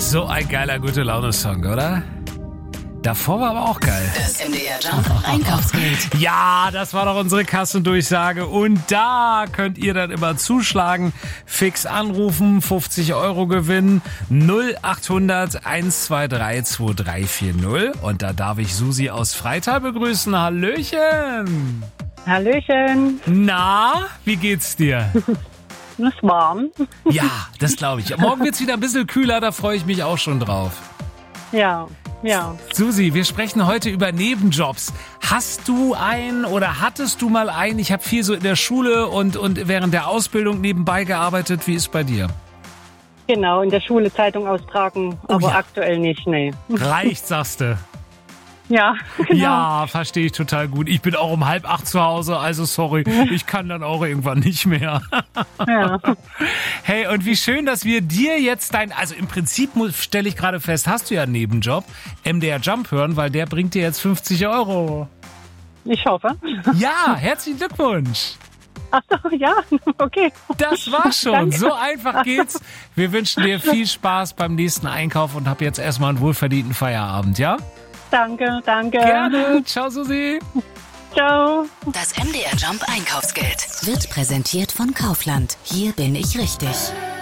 So ein geiler Gute-Laune-Song, oder? Davor war aber auch geil. Das MDR Jump Einkaufsgeld. Ja, das war doch unsere Kassendurchsage. Und da könnt ihr dann immer zuschlagen. Fix anrufen, 50 € gewinnen. 0800 123 2340. Und da darf ich Susi aus Freital begrüßen. Hallöchen. Hallöchen. Na, wie geht's dir? Es ist warm. Ja, das glaube ich. Morgen wird's wieder ein bisschen kühler, da freue ich mich auch schon drauf. Ja. Susi, wir sprechen heute über Nebenjobs. Hast du einen oder hattest du mal einen? Ich habe viel so in der Schule und während der Ausbildung nebenbei gearbeitet. Wie ist bei dir? Genau, in der Schule Zeitung austragen, aber ja. aktuell nicht, nee. Reicht, sagst du. Ja, genau. Ja, verstehe ich total gut. Ich bin auch um 7:30 zu Hause, also sorry, ich kann dann auch irgendwann nicht mehr. Ja. Hey, und wie schön, dass wir dir jetzt also im Prinzip stelle ich gerade fest, hast du ja einen Nebenjob, MDR Jump hören, weil der bringt dir jetzt 50 €. Ich hoffe. Ja, herzlichen Glückwunsch. Ach so, ja, okay. Das war's schon. Danke. So einfach geht's. Wir wünschen dir viel Spaß beim nächsten Einkauf und hab jetzt erstmal einen wohlverdienten Feierabend, ja? Danke. Gerne. Ciao, Susi. Ciao. Das MDR Jump Einkaufsgeld wird präsentiert von Kaufland. Hier bin ich richtig.